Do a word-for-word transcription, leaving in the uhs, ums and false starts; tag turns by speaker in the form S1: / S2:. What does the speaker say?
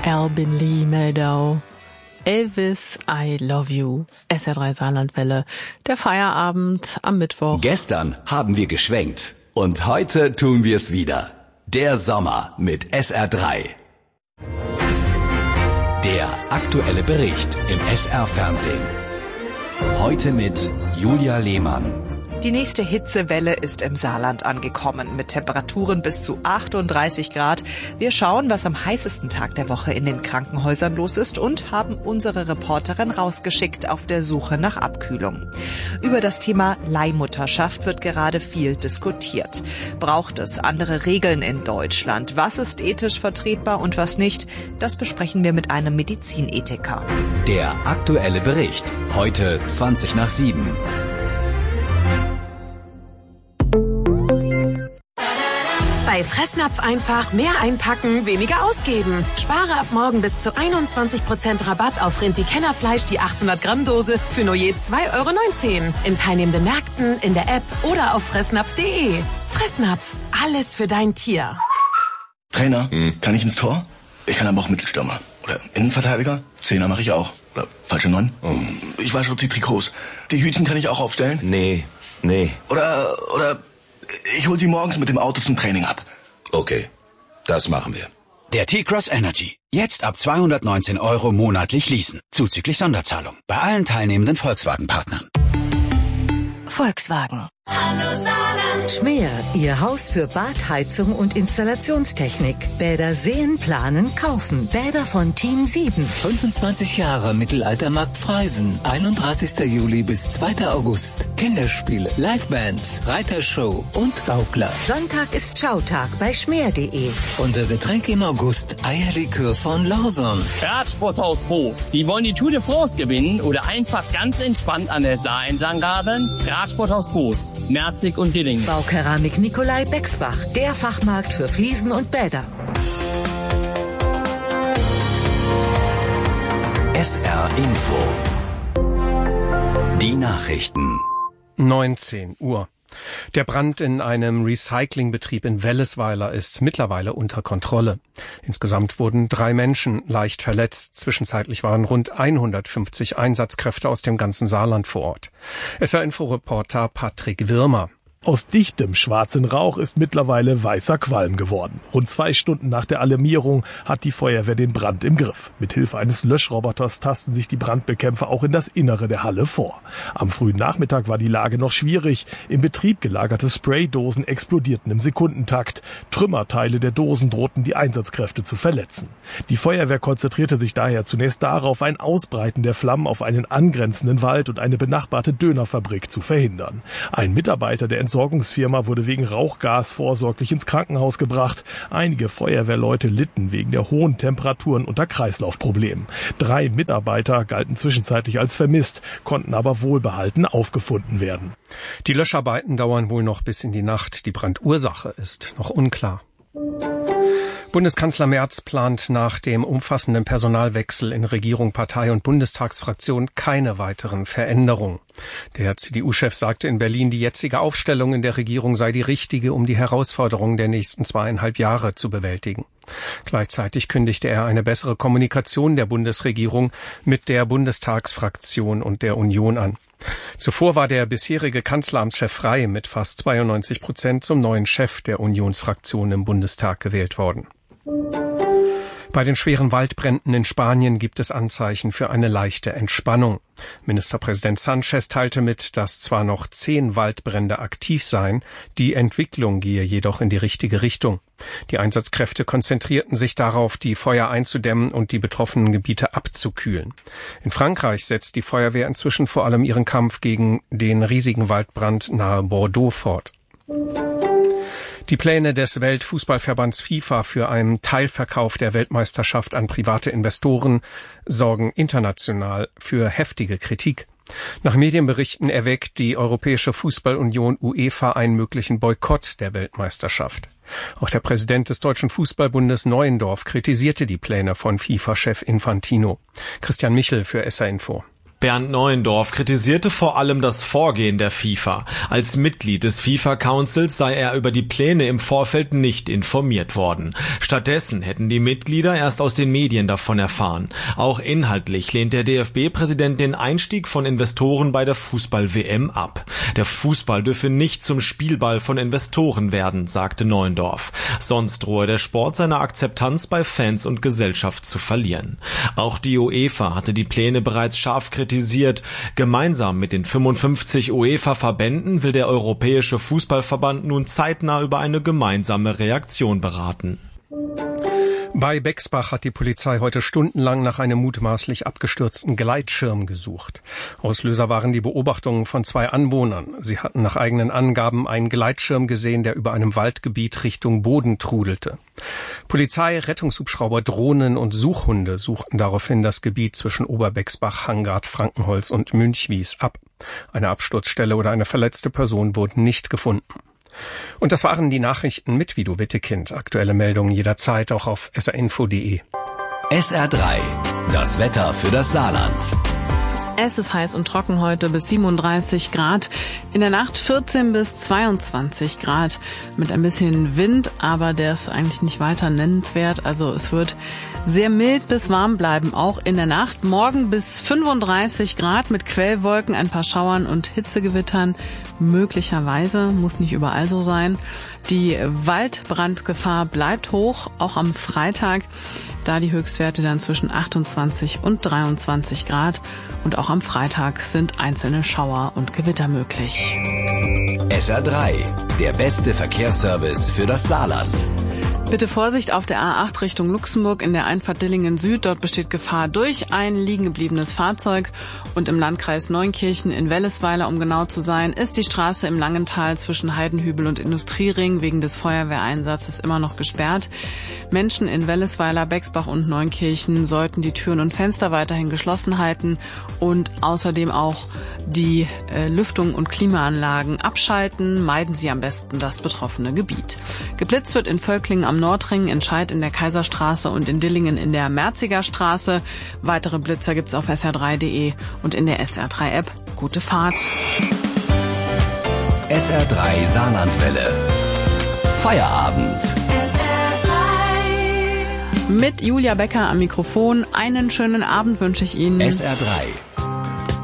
S1: Albin Lee Meldau. Elvis, I Love You. S R drei Saarlandwelle. Der Feierabend am Mittwoch.
S2: Gestern haben wir geschwenkt. Und heute tun wir es wieder. Der Sommer mit S R drei. Der aktuelle Bericht im S R-Fernsehen. Heute mit Julia Lehmann.
S3: Die nächste Hitzewelle ist im Saarland angekommen, mit Temperaturen bis zu achtunddreißig Grad. Wir schauen, was am heißesten Tag der Woche in den Krankenhäusern los ist und haben unsere Reporterin rausgeschickt auf der Suche nach Abkühlung. Über das Thema Leihmutterschaft wird gerade viel diskutiert. Braucht es andere Regeln in Deutschland? Was ist ethisch vertretbar und was nicht? Das besprechen wir mit einem Medizinethiker.
S2: Der aktuelle Bericht. Heute zwanzig nach sieben.
S4: Bei Fressnapf einfach mehr einpacken, weniger ausgeben. Spare ab morgen bis zu einundzwanzig Prozent Rabatt auf Rinti-Kennerfleisch, die achthundert Gramm Dose für nur je zwei Euro neunzehn. In teilnehmenden Märkten, in der App oder auf fressnapf punkt de. Fressnapf, alles für dein Tier.
S5: Trainer, hm. kann ich ins Tor? Ich kann aber auch Mittelstürmer. Oder Innenverteidiger? Zehner mache ich auch. Oder falsche Neun? Oh. Ich wasche auch die Trikots. Die Hütchen kann ich auch aufstellen?
S6: Nee, nee.
S5: Oder, oder... Ich hol sie morgens mit dem Auto zum Training ab.
S6: Okay, das machen wir.
S7: Der T-Cross Energy. Jetzt ab zweihundertneunzehn Euro monatlich leasen. Zuzüglich Sonderzahlung. Bei allen teilnehmenden Volkswagen-Partnern.
S8: Volkswagen.
S9: Hallo Saarland.
S8: Schmäher, Ihr Haus für Bad, Heizung und Installationstechnik. Bäder sehen, planen, kaufen. Bäder von Team sieben.
S10: fünfundzwanzig Jahre Mittelaltermarkt Freisen. einunddreißigster Juli bis zweiter August. Kinderspiele, Livebands, Reitershow und Gaukler.
S8: Sonntag ist Schautag bei schmäher punkt de.
S10: Unser Getränk im August, Eierlikör von Lawson.
S11: Radsporthaus Boos. Sie wollen die Tour de France gewinnen oder einfach ganz entspannt an der Saar entlang radeln? Radsporthaus Boos. Merzig und Dilling.
S8: Baukeramik Nikolai Bexbach, der Fachmarkt für Fliesen und Bäder.
S2: S R Info. Die Nachrichten.
S12: neunzehn Uhr. Der Brand in einem Recyclingbetrieb in Wellesweiler ist mittlerweile unter Kontrolle. Insgesamt wurden drei Menschen leicht verletzt. Zwischenzeitlich waren rund hundertfünfzig Einsatzkräfte aus dem ganzen Saarland vor Ort. S R-Info-Reporter Patrick Wirmer.
S13: Aus dichtem schwarzen Rauch ist mittlerweile weißer Qualm geworden. Rund zwei Stunden nach der Alarmierung hat die Feuerwehr den Brand im Griff. Mithilfe eines Löschroboters tasten sich die Brandbekämpfer auch in das Innere der Halle vor. Am frühen Nachmittag war die Lage noch schwierig. Im Betrieb gelagerte Spraydosen explodierten im Sekundentakt. Trümmerteile der Dosen drohten die Einsatzkräfte zu verletzen. Die Feuerwehr konzentrierte sich daher zunächst darauf, ein Ausbreiten der Flammen auf einen angrenzenden Wald und eine benachbarte Dönerfabrik zu verhindern. Ein Mitarbeiter der Entsorgungsfirma wurde wegen Rauchgas vorsorglich ins Krankenhaus gebracht. Einige Feuerwehrleute litten wegen der hohen Temperaturen unter Kreislaufproblemen. Drei Mitarbeiter galten zwischenzeitlich als vermisst, konnten aber wohlbehalten aufgefunden werden.
S12: Die Löscharbeiten dauern wohl noch bis in die Nacht. Die Brandursache ist noch unklar. Bundeskanzler Merz plant nach dem umfassenden Personalwechsel in Regierung, Partei und Bundestagsfraktion keine weiteren Veränderungen. Der C D U-Chef sagte in Berlin, die jetzige Aufstellung in der Regierung sei die richtige, um die Herausforderungen der nächsten zweieinhalb Jahre zu bewältigen. Gleichzeitig kündigte er eine bessere Kommunikation der Bundesregierung mit der Bundestagsfraktion und der Union an. Zuvor war der bisherige Kanzleramtschef Frey mit fast zweiundneunzig Prozent zum neuen Chef der Unionsfraktion im Bundestag gewählt worden. Bei den schweren Waldbränden in Spanien gibt es Anzeichen für eine leichte Entspannung. Ministerpräsident Sánchez teilte mit, dass zwar noch zehn Waldbrände aktiv seien, die Entwicklung gehe jedoch in die richtige Richtung. Die Einsatzkräfte konzentrierten sich darauf, die Feuer einzudämmen und die betroffenen Gebiete abzukühlen. In Frankreich setzt die Feuerwehr inzwischen vor allem ihren Kampf gegen den riesigen Waldbrand nahe Bordeaux fort. Die Pläne des Weltfußballverbands FIFA für einen Teilverkauf der Weltmeisterschaft an private Investoren sorgen international für heftige Kritik. Nach Medienberichten erwägt die Europäische Fußballunion UEFA einen möglichen Boykott der Weltmeisterschaft. Auch der Präsident des Deutschen Fußballbundes Neuendorf kritisierte die Pläne von FIFA-Chef Infantino. Christian Michel für S R Info.
S9: Bernd Neuendorf kritisierte vor allem das Vorgehen der FIFA. Als Mitglied des FIFA-Councils sei er über die Pläne im Vorfeld nicht informiert worden. Stattdessen hätten die Mitglieder erst aus den Medien davon erfahren. Auch inhaltlich lehnt der D F B-Präsident den Einstieg von Investoren bei der Fußball-W M ab. Der Fußball dürfe nicht zum Spielball von Investoren werden, sagte Neuendorf. Sonst drohe der Sport seine Akzeptanz bei Fans und Gesellschaft zu verlieren. Auch die UEFA hatte die Pläne bereits scharf kritisiert. Kritisiert. Gemeinsam mit den fünfundfünfzig UEFA-Verbänden will der Europäische Fußballverband nun zeitnah über eine gemeinsame Reaktion beraten.
S12: Bei Bexbach hat die Polizei heute stundenlang nach einem mutmaßlich abgestürzten Gleitschirm gesucht. Auslöser waren die Beobachtungen von zwei Anwohnern. Sie hatten nach eigenen Angaben einen Gleitschirm gesehen, der über einem Waldgebiet Richtung Boden trudelte. Polizei, Rettungshubschrauber, Drohnen und Suchhunde suchten daraufhin das Gebiet zwischen Oberbexbach, Hangard, Frankenholz und Münchwies ab. Eine Absturzstelle oder eine verletzte Person wurden nicht gefunden. Und das waren die Nachrichten mit Vido Wittekind. Aktuelle Meldungen jederzeit auch auf s r info punkt d e.
S2: S R drei, das Wetter für das Saarland.
S1: Es ist heiß und trocken heute bis siebenunddreißig Grad. In der Nacht vierzehn bis zweiundzwanzig Grad mit ein bisschen Wind, aber der ist eigentlich nicht weiter nennenswert. Also es wird sehr mild bis warm bleiben, auch in der Nacht. Morgen bis fünfunddreißig Grad mit Quellwolken, ein paar Schauern und Hitzegewittern. Möglicherweise, muss nicht überall so sein. Die Waldbrandgefahr bleibt hoch, auch am Freitag. Da die Höchstwerte dann zwischen achtundzwanzig und dreiundzwanzig Grad. Und auch am Freitag sind einzelne Schauer und Gewitter möglich.
S2: S R drei, der beste Verkehrsservice für das Saarland.
S1: Bitte Vorsicht auf der A acht Richtung Luxemburg in der Einfahrt Dillingen Süd. Dort besteht Gefahr durch ein liegengebliebenes Fahrzeug. Und im Landkreis Neunkirchen in Wellesweiler, um genau zu sein, ist die Straße im Langental zwischen Heidenhübel und Industriering wegen des Feuerwehreinsatzes immer noch gesperrt. Menschen in Wellesweiler, Bexbach und Neunkirchen sollten die Türen und Fenster weiterhin geschlossen halten und außerdem auch die äh, Lüftung und Klimaanlagen abschalten. Meiden Sie am besten das betroffene Gebiet. Geblitzt wird in Völklingen am Nordring, in Scheid in der Kaiserstraße und in Dillingen in der Merziger Straße. Weitere Blitzer gibt's auf s r drei punkt d e und in der S R drei App. Gute Fahrt.
S2: S R drei Saarlandwelle. Feierabend.
S1: S R drei. Mit Julia Becker am Mikrofon. Einen schönen Abend wünsche ich Ihnen.
S2: S R drei.